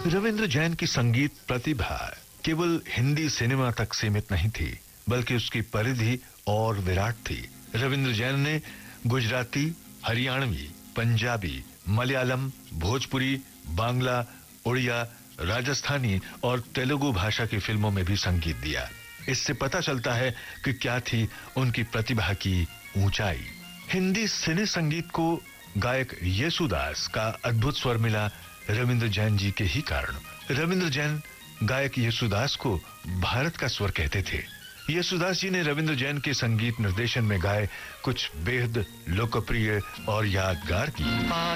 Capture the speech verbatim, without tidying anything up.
रविंद्र जैन की संगीत प्रतिभा केवल हिंदी सिनेमा तक सीमित नहीं थी, बल्कि उसकी परिधि और विराट थी। रविंद्र जैन ने गुजराती, हरियाणवी, पंजाबी, मलयालम, भोजपुरी, बांग्ला, उड़िया, राजस्थानी और तेलुगु भाषा की फिल्मों में भी संगीत दिया। इससे पता चलता है कि क्या थी उनकी प्रतिभा की ऊंचाई। हिंदी सिने संगीत को गायक येसुदास का अद्भुत स्वर मिला रविंद्र जैन जी के ही कारण। रविंद्र जैन गायक येसुदास को भारत का स्वर कहते थे। येसुदास जी ने रविंद्र जैन के संगीत निर्देशन में गाए कुछ बेहद लोकप्रिय और यादगार गीत।